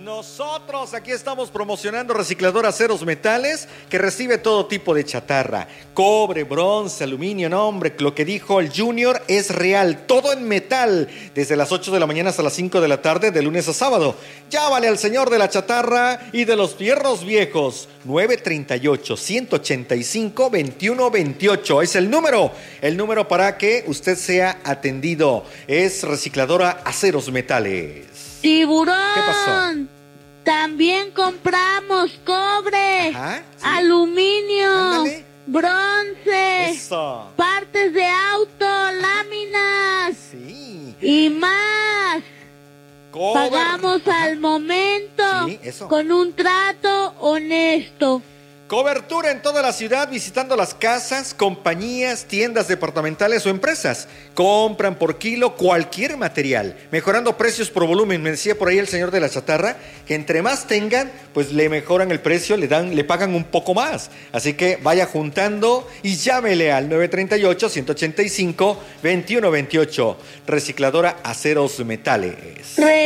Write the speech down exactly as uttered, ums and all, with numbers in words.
Nosotros aquí estamos promocionando Recicladora Aceros Metales, que recibe todo tipo de chatarra: cobre, bronce, aluminio. No, hombre, lo que dijo el Junior es real, todo en metal, desde las ocho de la mañana hasta las cinco de la tarde, de lunes a sábado. Llámale al señor de la chatarra y de los fierros viejos. Nueve treinta y ocho, ciento ochenta y cinco, veintiuno veintiocho es el número, el número para que usted sea atendido. Es Recicladora Aceros Metales. ¡Tiburón! ¿Qué pasó? También compramos cobre, Ajá, ¿sí? aluminio, Ándale. bronce, Eso. partes de auto, láminas Sí. y más. Cover. Pagamos Ajá. al momento, Sí, eso. con un trato honesto. Cobertura en toda la ciudad, visitando las casas, compañías, tiendas departamentales o empresas. Compran por kilo cualquier material, mejorando precios por volumen. Me decía por ahí el señor de la chatarra que entre más tengan, pues le mejoran el precio, le dan, le pagan un poco más. Así que vaya juntando y llámele al nueve treinta y ocho, ciento ochenta y cinco, veintiuno veintiocho. Recicladora Aceros Metales.